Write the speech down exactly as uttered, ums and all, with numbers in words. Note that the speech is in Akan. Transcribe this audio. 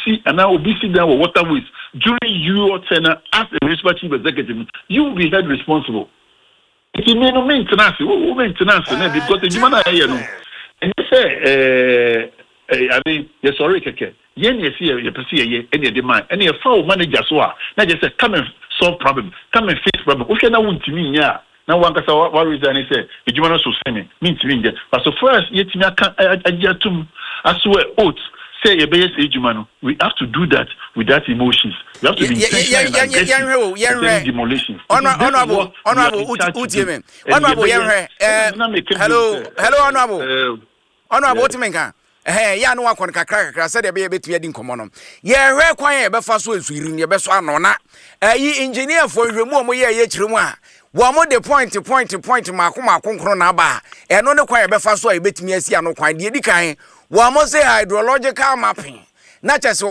see and now be sit down with waterways during your tenure as a municipal chief executive, you will be held responsible. It may not maintenance, who maintenance, because the human eye, and you say, I mean, yes, sorry, Keke. Yen, yes, here, you perceive any demand, any foul manager, so not just come and solve problem, come and fix problem. Okay, now, want to mean, yeah. Now, one can say, what reason I say, if you want to say me, mean to mean, but so first, yet, I get to as well, oats. Say a base age, we have to do that without emotions. We have to be intentional and demolition. Honorable, honorable, Utimen. Honorable, hello, hello, honorable. Honorable, what you mean? Eh, ya no akon kakra kakra said e be betu adi nkomo no. Ye hwe kwan e be fa so asuri ne be so anona. Eh yi engineer for hwemu omo ye ye kiremu a wo mo de point point point mako mako nkro na ba. E no ne kwan e be fa so e betumi asi ano kwan de di kan wo mo say hydrological mapping. Na chese